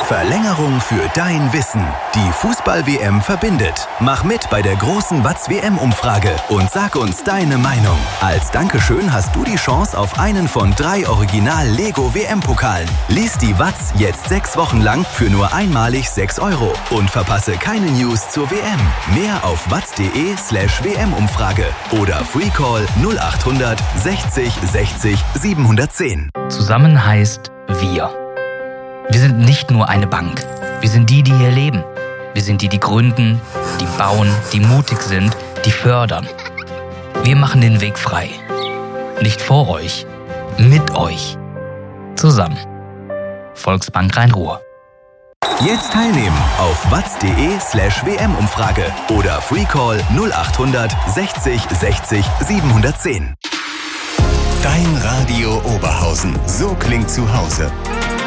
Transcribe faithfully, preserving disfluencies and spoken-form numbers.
Verlängerung für dein Wissen. Die Fußball-W M verbindet. Mach mit bei der großen Watz-W M-Umfrage und sag uns deine Meinung. Als Dankeschön hast du die Chance auf einen von drei Original-Lego-W M-Pokalen. Lies die Watz jetzt sechs Wochen lang für nur einmalig sechs Euro und verpasse keine News zur W M. Mehr auf watz.de slash W M-Umfrage oder Freecall null achthundert sechzig sechzig siebenhundertzehn. Zusammen heißt wir. Wir sind nicht nur eine Bank. Wir sind die, die hier leben. Wir sind die, die gründen, die bauen, die mutig sind, die fördern. Wir machen den Weg frei. Nicht vor euch, mit euch. Zusammen. Volksbank Rhein-Ruhr. Jetzt teilnehmen auf watz.de slash W M-Umfrage oder Freecall null achthundert sechzig sechzig siebenhundertzehn. Dein Radio Oberhausen. So klingt zu Hause.